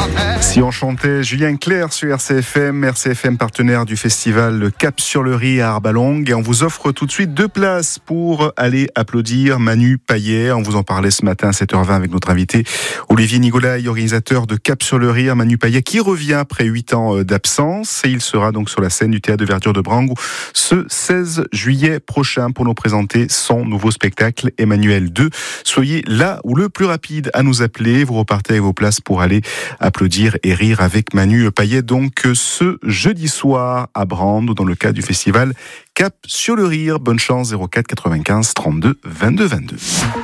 Si on chantait Julien Clerc sur RCFM partenaire du festival Cap sur le Rire à Arbalong, et on vous offre tout de suite 2 places pour aller applaudir Manu Payet. On vous en parlait ce matin à 7h20 avec notre invité Olivier Nicolai, organisateur de Cap sur le Rire. Manu Payet qui revient après 8 ans d'absence, et il sera donc sur la scène du théâtre de verdure de Brangou ce 16 juillet prochain pour nous présenter son nouveau spectacle Emmanuel 2. Soyez là ou le plus rapide à nous appeler. Vous repartez avec vos places pour aller applaudir et rire avec Manu Payet, donc ce jeudi soir à Brande dans le cadre du festival Cap sur le Rire. Bonne chance. 04 95 32 22 22.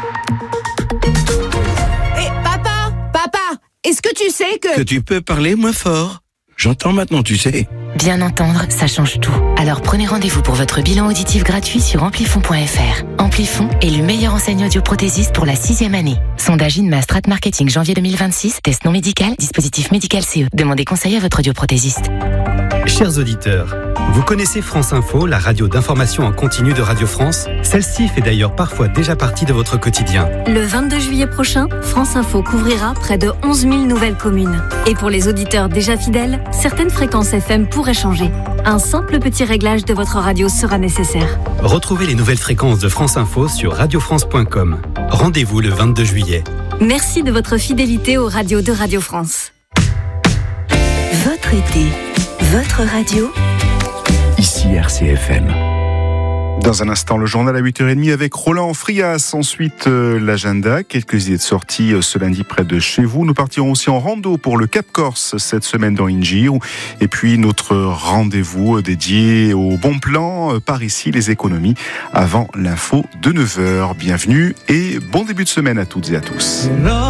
Papa, est-ce que tu sais que tu peux parler moins fort? J'entends maintenant, tu sais. Bien entendre, ça change tout. Alors prenez rendez-vous pour votre bilan auditif gratuit sur amplifon.fr. Amplifon est le meilleur enseigne audioprothésiste pour la 6e année. Sondage INMA Strat Marketing janvier 2026, test non médical, dispositif médical CE. Demandez conseil à votre audioprothésiste. Chers auditeurs, vous connaissez France Info, la radio d'information en continu de Radio France? Celle-ci fait d'ailleurs parfois déjà partie de votre quotidien. Le 22 juillet prochain, France Info couvrira près de 11 000 nouvelles communes. Et pour les auditeurs déjà fidèles, certaines fréquences FM pourraient changer. Un simple petit réglage de votre radio sera nécessaire. Retrouvez les nouvelles fréquences de France Info sur radiofrance.com. Rendez-vous le 22 juillet. Merci de votre fidélité aux radios de Radio France. Votre été, votre radio. Ici RCFM. Dans un instant, le journal à 8h30 avec Roland Frias. Ensuite, l'agenda, quelques idées de sortie ce lundi près de chez vous. Nous partirons aussi en rando pour le Cap Corse cette semaine dans Ingir. Et puis notre rendez-vous dédié au bon plan par ici, les économies, avant l'info de 9h. Bienvenue et bon début de semaine à toutes et à tous.